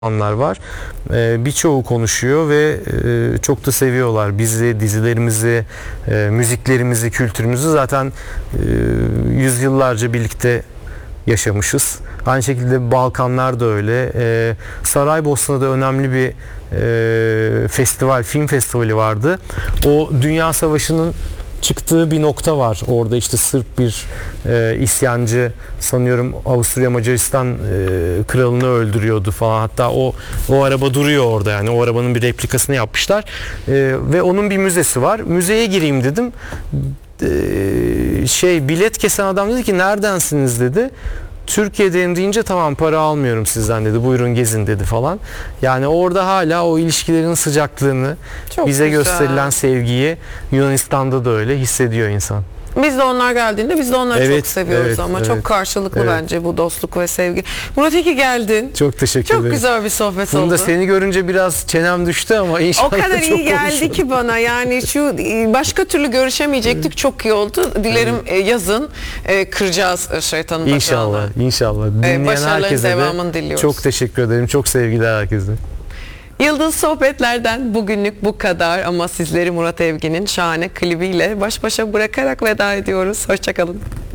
anlar var. Birçoğu konuşuyor ve çok da seviyorlar bizi, dizilerimizi, müziklerimizi, kültürümüzü. Zaten yüzyıllarca birlikte yaşamışız. Aynı şekilde Balkanlar da öyle. Saraybosna'da önemli bir festival, film festivali vardı. O Dünya Savaşı'nın çıktığı bir nokta var. Orada işte Sırp bir isyancı, sanıyorum Avusturya Macaristan kralını öldürüyordu falan. Hatta o araba duruyor orada, yani o arabanın bir replikasını yapmışlar. Ve onun bir müzesi var. Müzeye gireyim dedim. Bilet kesen adam dedi ki neredensiniz dedi. Türkiye'deyim deyince tamam, para almıyorum sizden dedi, buyurun gezin dedi falan. Yani orada hala o ilişkilerin sıcaklığını, çok bize güzel gösterilen sevgiyi Yunanistan'da da öyle hissediyor insan. Biz de onlar geldiğinde biz de onları çok seviyoruz ama evet, çok karşılıklı bence bu dostluk ve sevgi. Murat, iyi ki geldin. Çok teşekkür ederim. Çok güzel bir sohbet oldu. Bunda seni görünce biraz çenem düştü ama inşallah o kadar çok iyi geldi ki bana, yani şu başka türlü görüşemeyecektik, çok iyi oldu. Dilerim yazın kıracağız şeytanın bacağını. İnşallah, inşallah. Dinleyen Başarıların herkese devamını de diliyoruz. çok teşekkür ederim. Çok sevgiler herkese. Yıldız Sohbetler'den bugünlük bu kadar ama sizleri Murat Evgin'in şahane klibiyle baş başa bırakarak veda ediyoruz. Hoşçakalın.